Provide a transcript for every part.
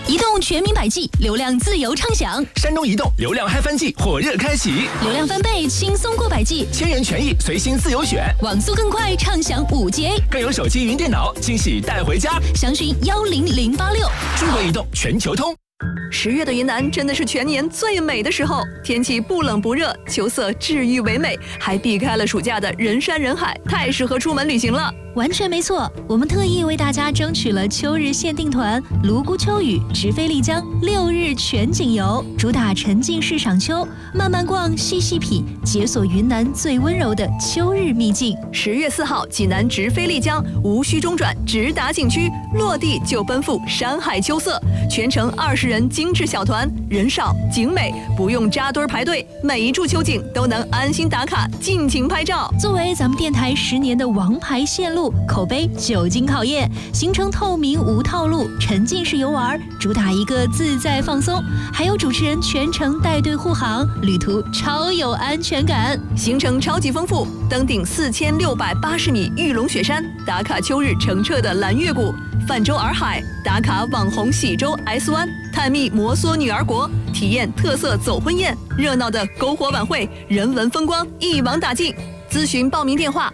移动全民百 G， 流量自由畅享。 山东移动流量嗨翻季火热开启， 流量翻倍，轻松过百 G， 千元权益随心自由选， 网速更快，畅享5G， 更有手机云电脑惊喜带回家。 详询10086。 中国移动全球通。 10月的云南真的是全年最美的时候，天气不冷不热，秋色治愈唯美，还避开了暑假的人山人海，太适合出门旅行了。 完全没错，我们特意为大家争取了秋日限定团泸沽秋雨直飞丽江6日全景游，主打沉浸式赏秋，慢慢逛，细细品，解锁云南最温柔的秋日秘境。 10月4号，济南直飞丽江，无需中转，直达景区，落地就奔赴山海秋色，全程20人精致小团，人少景美，不用扎堆排队，每一处秋景都能安心打卡，尽情拍照。 作为咱们电台10年的王牌线路，口碑久经考验，行程透明无套路，沉浸式游玩，主打一个自在放松，还有主持人全程带队护航，旅途超有安全感。 行程超级丰富，登顶4680米玉龙雪山，打卡秋日澄澈的蓝月谷，泛舟洱海，打卡网红喜洲 S 湾，探秘摩梭女儿国，体验特色走婚宴，热闹的篝火晚会，人文风光一网打尽。咨询报名电话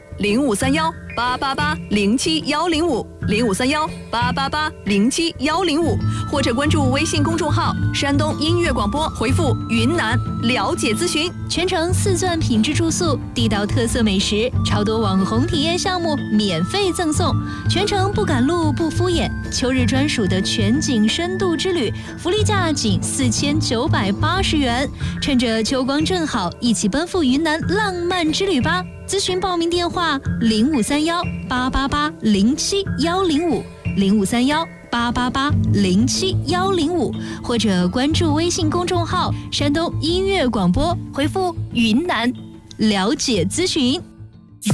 0531880105，0531880710，或者关注微信公众号山东音乐广播，回复云南了解咨询。 全程4钻品质住宿，地道特色美食，超多网红体验项目免费赠送，全程不赶路不敷衍，秋日专属的全景深度之旅，福利价仅4980元。趁着秋光正好，一起奔赴云南浪漫之旅吧！咨询报名电话053188071055，053188071055，或者关注微信公众号山东音乐广播，回复云南了解咨询。